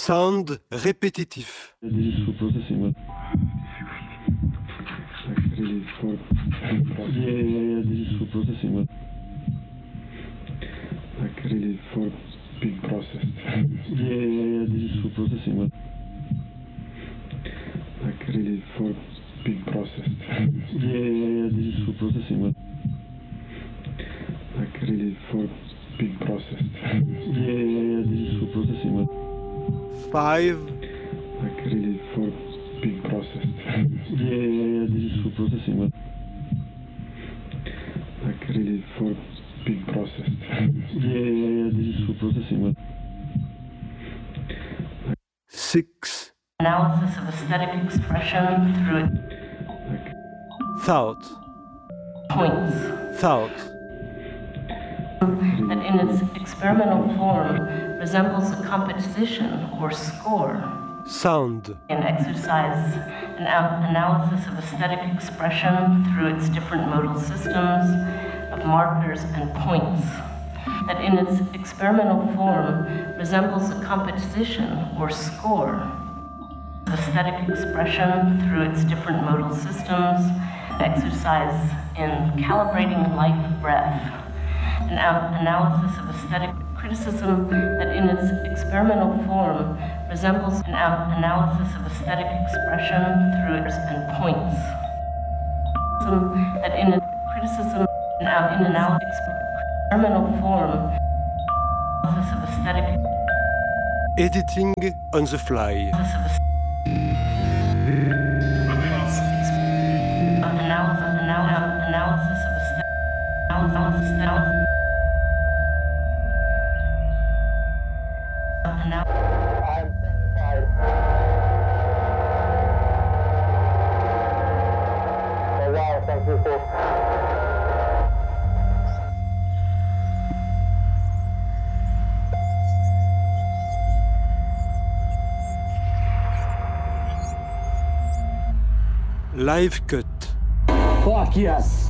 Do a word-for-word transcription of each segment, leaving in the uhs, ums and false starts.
Sound répétitif. Like really for big process. Yeah, yeah, yeah, this is for processing. Like really for big process. Yeah, yeah, yeah, this is for processing. Like really for big process. Yeah, yeah, yeah, this is for processing. Five. Like really for big process. Yeah, yeah, yeah, this is for processing. Like really for big process. Yeah, yeah, yeah, this is for processing. Six. Analysis of aesthetic expression through Thought. points. Thought. That in its experimental form resembles a composition or score. Sound. An exercise, an a- analysis of aesthetic expression through its different modal systems of markers and points. That in its experimental form resembles a composition or score. Aesthetic expression through its different modal systems, exercise in calibrating light breath, an a- analysis of aesthetic criticism that in its experimental form resembles an a- analysis of aesthetic expression through its and points. That in its criticism in an analysis experimental form analysis of aesthetic Editing on the fly. analysis of analysis, analysis, analysis of aesthetic analysis, analysis, I'm satisfied. Oh wow, thank you for Live cut. Fuck yes!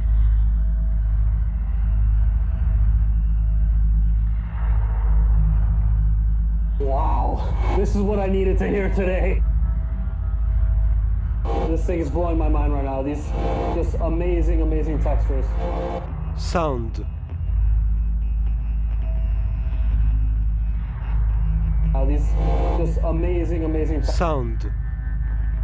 Wow, this is what I needed to hear today. This thing is blowing my mind right now. These just amazing, amazing textures. Sound. Uh, these just amazing, amazing. Sound.